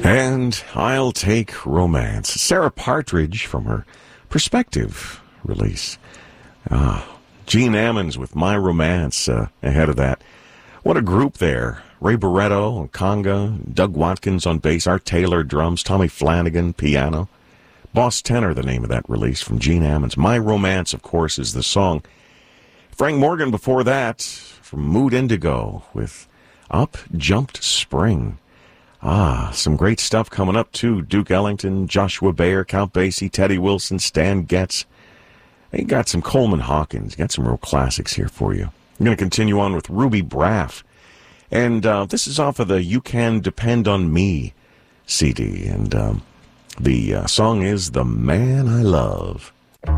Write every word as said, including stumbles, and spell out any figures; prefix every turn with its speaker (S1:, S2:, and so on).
S1: And I'll Take Romance. Sarah Partridge from her Perspective release. Ah, Gene Ammons with My Romance uh, ahead of that. What a group there. Ray Barretto on conga, Doug Watkins on bass, Art Taylor drums, Tommy Flanagan piano. Boss Tenor, the name of that release from Gene Ammons. My Romance, of course, is the song. Frank Morgan before that from Mood Indigo with Up Jumped Spring. Ah, some great stuff coming up, too. Duke Ellington, Joshua Bayer, Count Basie, Teddy Wilson, Stan Getz. They got some Coleman Hawkins. Got some real classics here for you. I'm going to continue on with Ruby Braff. And uh, this is off of the You Can Depend on Me C D. And um, the uh, song is The Man I Love.